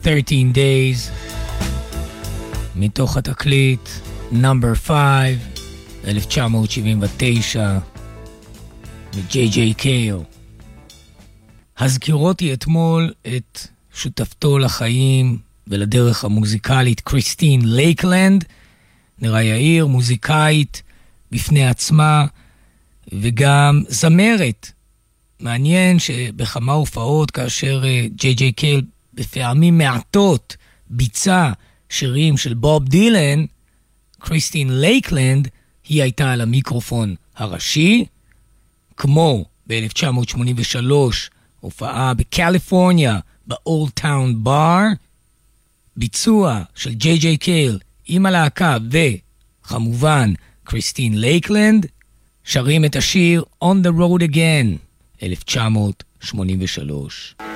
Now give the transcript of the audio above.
13 Days, מתוך התקליט Number 5, 1979, מ-J.J. קייל. הזכירותי אתמול את שותפתו לחיים ולדרך המוזיקלית קריסטין לייקלנד, נראה יאיר, מוזיקאית בפני עצמה וגם זמרת. מעניין שבכמה הופעות כאשר J.J. קייל בפעמים מעטות ביצע שירים של בוב דילן, קריסטין לייקלנד היא הייתה על המיקרופון הראשי, כמו ב-1983 הופעה בקליפורניה באולד טאון בר, ביצוע של J.J. קייל עם הלהקה וכמובן קריסטין לייקלנד שרים את השיר On the Road Again 1983.